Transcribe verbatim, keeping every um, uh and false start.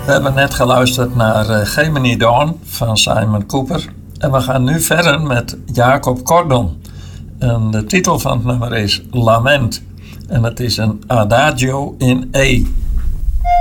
We hebben net geluisterd naar uh, Gemini Dawn van Simon Cooper. En we gaan nu verder met Jacob Cordon. En de titel van het nummer is Lament. En het is een adagio in E.